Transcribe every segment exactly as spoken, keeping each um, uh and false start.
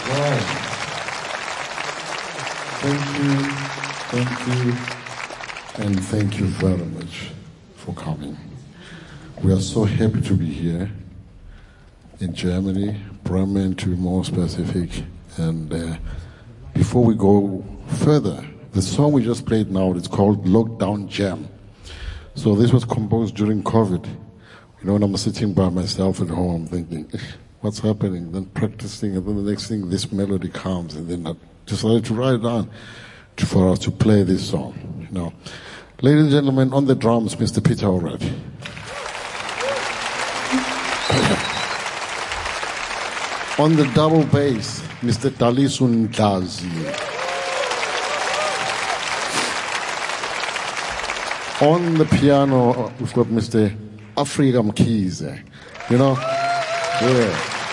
Wow. Thank you, thank you, and thank you very much for coming. We are so happy to be here in Germany, Bremen to be more specific. And uh, before we go further, the song we just played now is called Lockdown Jam. So this was composed during COVID. You know, when I'm sitting by myself at home, I'm thinking, what's happening? Then practicing, and then the next thing, this melody comes, and then I decided to write it down to, for us to play this song. You know, ladies and gentlemen, on the drums, Mister Peter O'Reilly. On the double bass, Mister Dalisun Ndlazi. On the piano, we've got Mister Afrika Mkhize. You know? Yeah.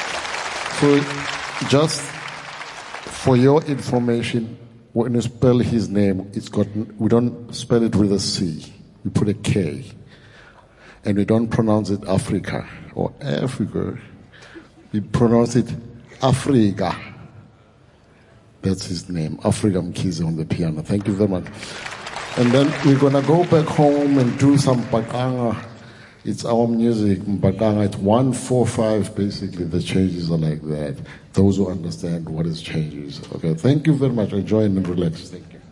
So, just for your information, when you spell his name, it's got, we don't spell it with a C. We put a K. And we don't pronounce it Africa or Africa. We pronounce it Afrika. That's his name, Afrika Mkhize on the piano. Thank you very much. And then we're going to go back home and do some Mbaqanga. It's our music, Mbaqanga. It's one, four, five, basically. The changes are like that. Those who understand what is changes. Okay, thank you very much. Enjoy and relax. Thank you.